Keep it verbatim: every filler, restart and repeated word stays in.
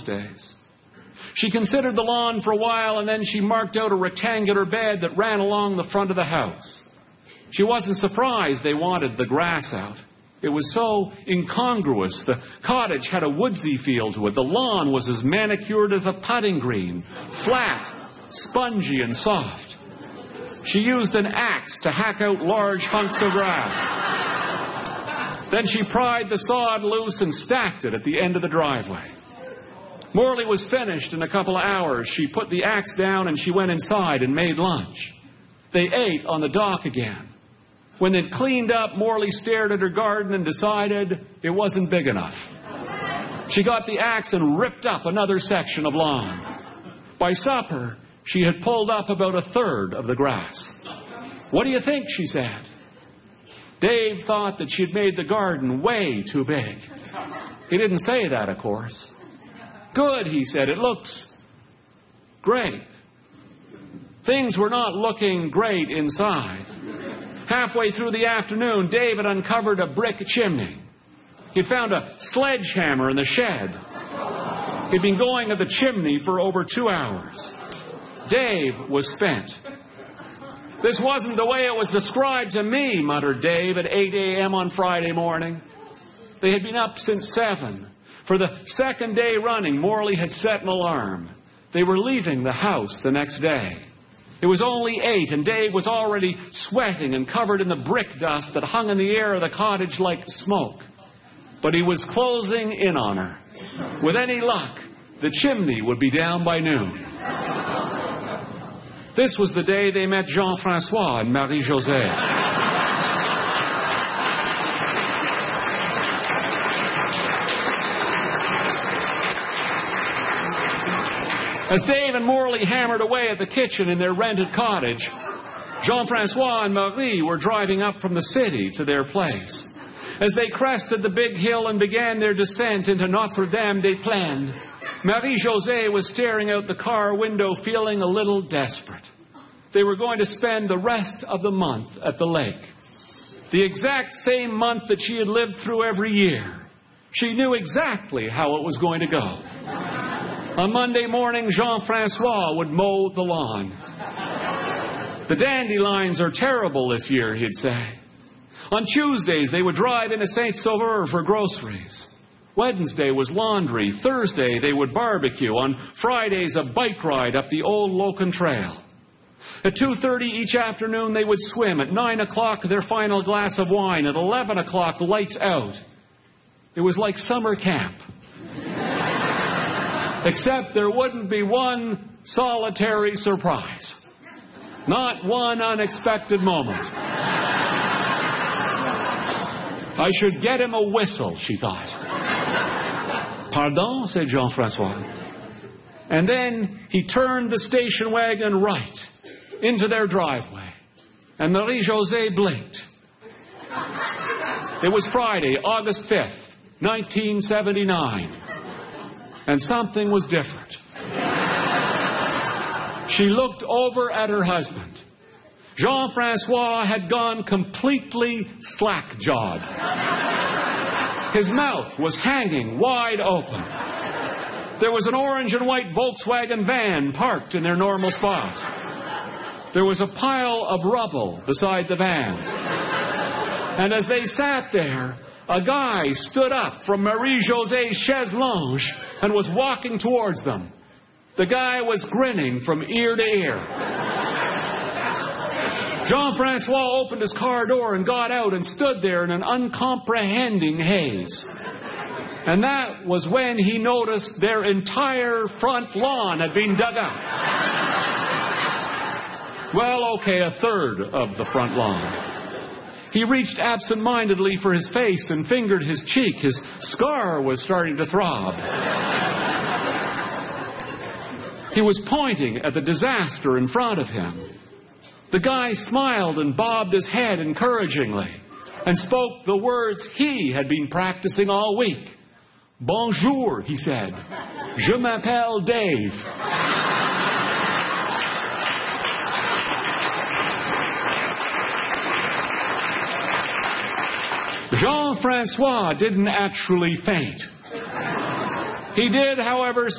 days. She considered the lawn for a while, and then she marked out a rectangular bed that ran along the front of the house. She wasn't surprised they wanted the grass out. It was so incongruous. The cottage had a woodsy feel to it. The lawn was as manicured as a putting green, flat, spongy, and soft. She used an axe to hack out large hunks of grass. Then she pried the sod loose and stacked it at the end of the driveway. Morley was finished in a couple of hours. She put the axe down and she went inside and made lunch. They ate on the dock again. When they'd cleaned up, Morley stared at her garden and decided it wasn't big enough. She got the axe and ripped up another section of lawn. By supper, she had pulled up about a third of the grass. "What do you think?" she said. Dave thought that she'd made the garden way too big. He didn't say that, of course. "Good," he said. "It looks great." Things were not looking great inside. Halfway through the afternoon, Dave had uncovered a brick chimney. He'd found a sledgehammer in the shed. He'd been going at the chimney for over two hours. Dave was spent. "This wasn't the way it was described to me," muttered Dave at eight a.m. on Friday morning. They had been up since seven. For the second day running, Morley had set an alarm. They were leaving the house the next day. It was only eight, and Dave was already sweating and covered in the brick dust that hung in the air of the cottage like smoke. But he was closing in on her. With any luck, the chimney would be down by noon. This was the day they met Jean-François and Marie-Josée. As Dave and Morley hammered away at the kitchen in their rented cottage, Jean-François and Marie were driving up from the city to their place. As they crested the big hill and began their descent into Notre-Dame-des-Plaines, Marie-Josée was staring out the car window, feeling a little desperate. They were going to spend the rest of the month at the lake. The exact same month that she had lived through every year. She knew exactly how it was going to go. On Monday morning, Jean-François would mow the lawn. "The dandelions are terrible this year," he'd say. On Tuesdays, they would drive into Saint-Sauveur for groceries. Wednesday was laundry. Thursday, they would barbecue. On Fridays, a bike ride up the old Locan Trail. At two thirty each afternoon, they would swim. At nine o'clock, their final glass of wine. At eleven o'clock, lights out. It was like summer camp. Except there wouldn't be one solitary surprise. Not one unexpected moment. "I should get him a whistle," she thought. "Pardon?" said Jean-François. And then he turned the station wagon right into their driveway. And Marie-Josée blinked. It was Friday, August fifth, nineteen seventy-nine. And something was different. She looked over at her husband. Jean-François had gone completely slack-jawed. His mouth was hanging wide open. There was an orange and white Volkswagen van parked in their normal spot. There was a pile of rubble beside the van. And as they sat there, a guy stood up from Marie-Josée's chaise longue and was walking towards them. The guy was grinning from ear to ear. Jean-François opened his car door and got out and stood there in an uncomprehending haze. And that was when he noticed their entire front lawn had been dug up. Well, okay, a third of the front lawn. He reached absent-mindedly for his face and fingered his cheek. His scar was starting to throb. He was pointing at the disaster in front of him. The guy smiled and bobbed his head encouragingly and spoke the words he had been practicing all week. "Bonjour," he said. "Je m'appelle Dave." Jean-François didn't actually faint. He did, however,